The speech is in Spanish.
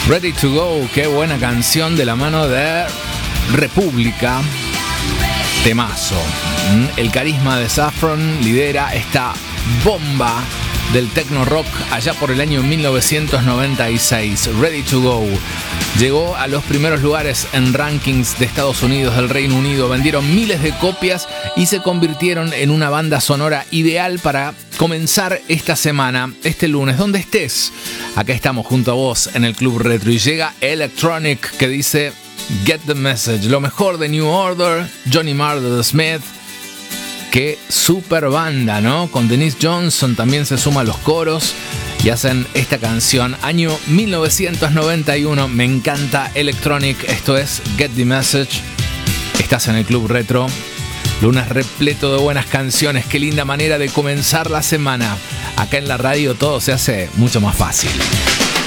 Ready to Go, qué buena canción de la mano de República. Temazo. El carisma de Saffron lidera esta bomba del techno rock allá por el año 1996. Ready to Go llegó a los primeros lugares en rankings de Estados Unidos, del Reino Unido. Vendieron miles de copias y se convirtieron en una banda sonora ideal para comenzar esta semana, este lunes, donde estés. Acá estamos junto a vos en el Club Retro y llega Electronic, que dice Get the Message. Lo mejor de New Order, Johnny Marr de The Smith. Qué super banda, ¿no? Con Denise Johnson también se suma a los coros y hacen esta canción. Año 1991. Me encanta Electronic. Esto es Get the Message. Estás en el Club Retro. Lunes repleto de buenas canciones. Qué linda manera de comenzar la semana. Acá en la radio todo se hace mucho más fácil.